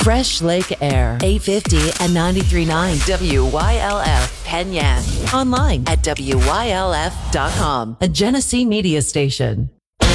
Fresh Lake Air, 850 and 93.9 WYLF Penyan. Online at WYLF.com. A Genesee media station.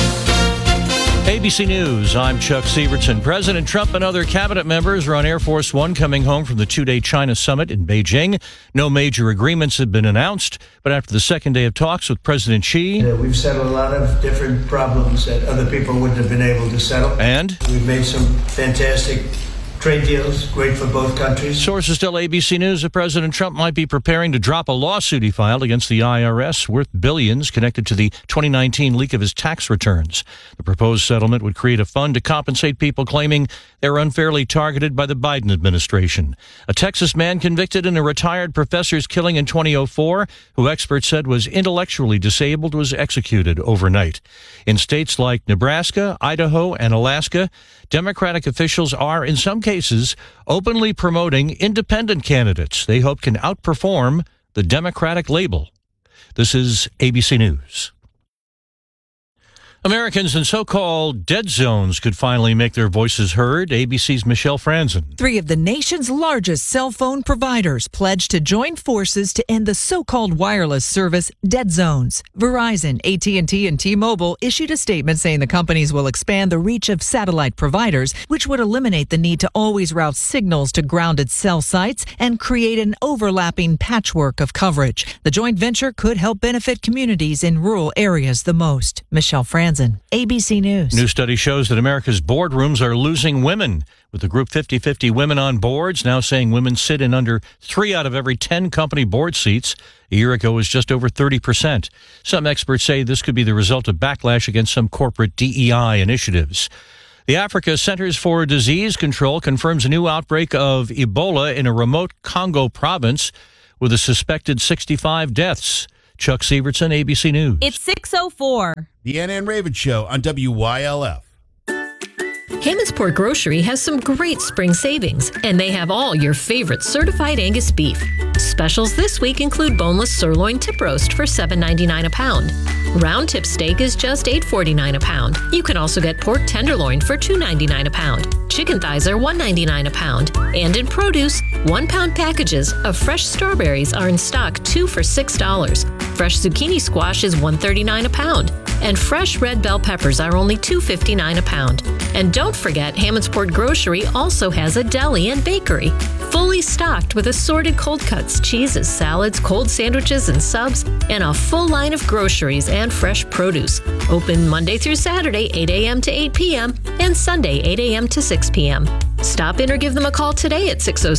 ABC News, I'm Chuck Sievertson. President Trump and other cabinet members are on Air Force One coming home from the two-day China summit in Beijing. No major agreements have been announced, but after the second day of talks with President Xi... We've settled a lot of different problems that other people wouldn't have been able to settle. And? We've made some fantastic trade deals, great for both countries. Sources tell ABC News that President Trump might be preparing to drop a lawsuit he filed against the IRS worth billions connected to the 2019 leak of his tax returns. The proposed settlement would create a fund to compensate people claiming they were unfairly targeted by the Biden administration. A Texas man convicted in a retired professor's killing in 2004, who experts said was intellectually disabled, was executed overnight. In states like Nebraska, Idaho, and Alaska, Democratic officials are, in some cases, openly promoting independent candidates they hope can outperform the Democratic label. This is ABC News. Americans in so-called dead zones could finally make their voices heard. ABC's Michelle Franzen. 3 of the nation's largest cell phone providers pledged to join forces to end the so-called wireless service dead zones. Verizon, AT&T, and T-Mobile issued a statement saying the companies will expand the reach of satellite providers, which would eliminate the need to always route signals to grounded cell sites and create an overlapping patchwork of coverage. The joint venture could help benefit communities in rural areas the most. Michelle Franzen, ABC News. New study shows that America's boardrooms are losing women, with the group 50-50 Women on Boards now saying women sit in under 3 out of every 10 company board seats. A year ago, it was just over 30%. Some experts say this could be the result of backlash against some corporate DEI initiatives. The Africa Centers for Disease Control confirms a new outbreak of Ebola in a remote Congo province with a suspected 65 deaths. Chuck Sievertson, ABC News. It's 6:04. The Ann and Raven Show on WYLF. Hammondsport Grocery has some great spring savings, and they have all your favorite certified Angus beef. Specials this week include boneless sirloin tip roast for $7.99 a pound. Round tip steak is just $8.49 a pound. You can also get pork tenderloin for $2.99 a pound. Chicken thighs are $1.99 a pound. And in produce, 1-pound packages of fresh strawberries are in stock 2 for $6. Fresh zucchini squash is $1.39 a pound. And fresh red bell peppers are only $2.59 a pound. And don't forget, Hammondsport Grocery also has a deli and bakery, fully stocked with assorted cold cuts, cheeses, salads, cold sandwiches, and subs, and a full line of groceries and fresh produce. Open Monday through Saturday, 8 a.m. to 8 p.m., and Sunday, 8 a.m. to 6 p.m. Stop in or give them a call today at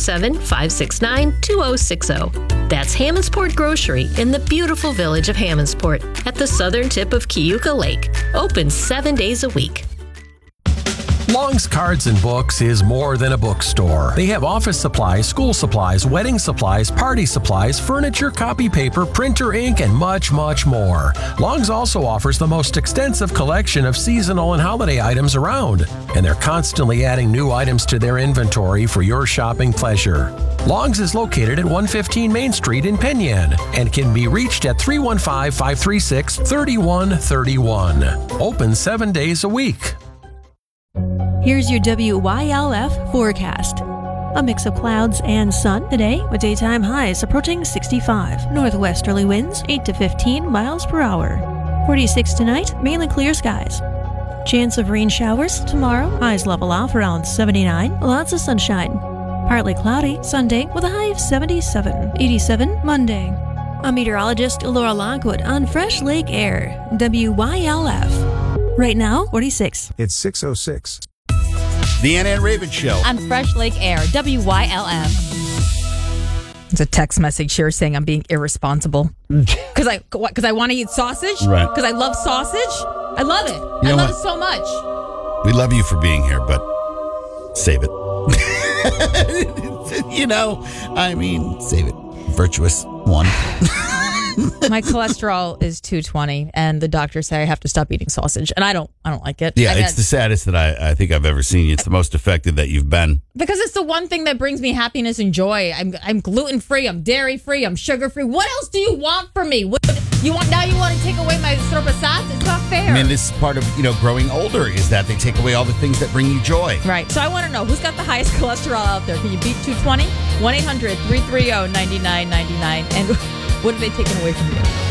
607-569-2060. That's Hammondsport Grocery in the beautiful village of Hammondsport at the southern tip of Keuka Lake. Open 7 days a week. Long's Cards and Books is more than a bookstore. They have office supplies, school supplies, wedding supplies, party supplies, furniture, copy paper, printer ink, and much, much more. Long's also offers the most extensive collection of seasonal and holiday items around, and they're constantly adding new items to their inventory for your shopping pleasure. Long's is located at 115 Main Street in Penyan and can be reached at 315-536-3131. Open 7 days a week. Here's your WYLF forecast. A mix of clouds and sun today with daytime highs approaching 65. Northwesterly winds 8 to 15 miles per hour. 46 tonight, mainly clear skies. Chance of rain showers tomorrow. Highs level off around 79. Lots of sunshine. Partly cloudy Sunday with a high of 77. 87 Monday. I'm meteorologist Laura Lockwood on Fresh Lake Air, WYLF. Right now, 46. It's 6:06. The Ann and Raven Show on Fresh Lake Air, WYLF. It's a text message here saying I'm being irresponsible because I want to eat sausage. Right? Because I love sausage. I love it. I love it so much. We love you for being here, but save it. Save it. Virtuous one. My cholesterol is 220, and the doctors say I have to stop eating sausage, and I don't like it. Yeah, it's the saddest that I think I've ever seen you. It's the most effective that you've been. Because it's the one thing that brings me happiness and joy. I'm gluten-free, I'm dairy-free, I'm sugar-free. What else do you want from me? You want to take away my sorbasats? It's not fair. I mean, this is part of, growing older, is that they take away all the things that bring you joy. Right. So I want to know, who's got the highest cholesterol out there? Can you beat 220? 1-800-330-9999. And what have they taken away from you?